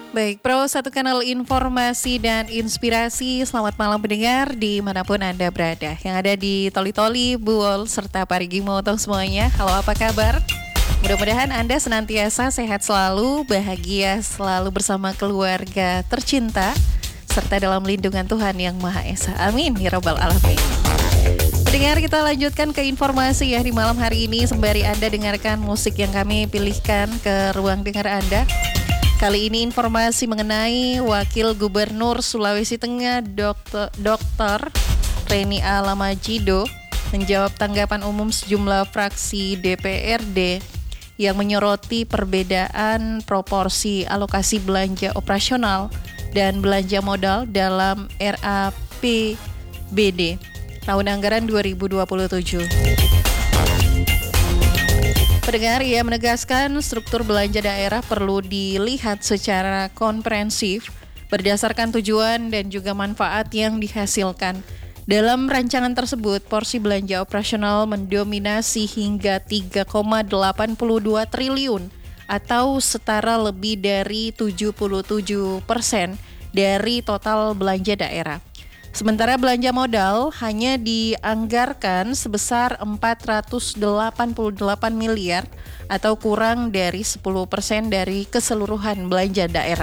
Baik, Pro, satu kanal informasi dan inspirasi. Selamat malam pendengar dimanapun Anda berada. Yang ada di Toli-Toli, Buol, serta Parigi Motong semuanya. Halo, apa kabar? Mudah-mudahan Anda senantiasa sehat selalu, bahagia selalu bersama keluarga tercinta, serta dalam lindungan Tuhan Yang Maha Esa. Amin, ya Rabbal Alamin. Pendengar, kita lanjutkan ke informasi ya di malam hari ini. Sembari Anda dengarkan musik yang kami pilihkan ke ruang dengar Anda. Kali ini informasi mengenai Wakil Gubernur Sulawesi Tengah Dr. Reni Alamajido menjawab tanggapan umum sejumlah fraksi DPRD yang menyoroti perbedaan proporsi alokasi belanja operasional dan belanja modal dalam RAPBD tahun anggaran 2027. Pendengar, ia menegaskan struktur belanja daerah perlu dilihat secara komprehensif berdasarkan tujuan dan juga manfaat yang dihasilkan. Dalam rancangan tersebut, porsi belanja operasional mendominasi hingga 3,82 triliun atau setara lebih dari 77% dari total belanja daerah. Sementara belanja modal hanya dianggarkan sebesar 488 miliar atau kurang dari 10% dari keseluruhan belanja daerah.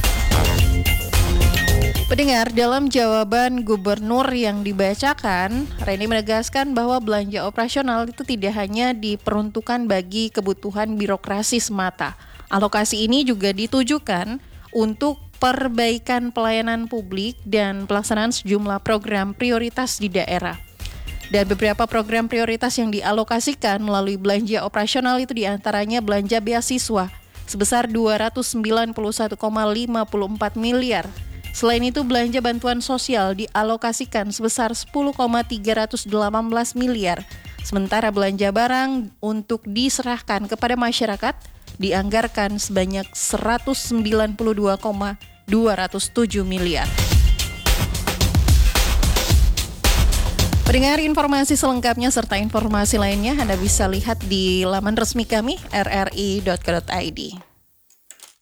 Pendengar, dalam jawaban gubernur yang dibacakan, Reni menegaskan bahwa belanja operasional itu tidak hanya diperuntukkan bagi kebutuhan birokrasi semata. Alokasi ini juga ditujukan untuk perbaikan pelayanan publik dan pelaksanaan sejumlah program prioritas di daerah. Dan beberapa program prioritas yang dialokasikan melalui belanja operasional itu diantaranya belanja beasiswa sebesar 291,54 miliar. Selain itu belanja bantuan sosial dialokasikan sebesar 10,318 miliar. Sementara belanja barang untuk diserahkan kepada masyarakat dianggarkan sebanyak 192,207 miliar. Pendengar, informasi selengkapnya serta informasi lainnya Anda bisa lihat di laman resmi kami rri.co.id.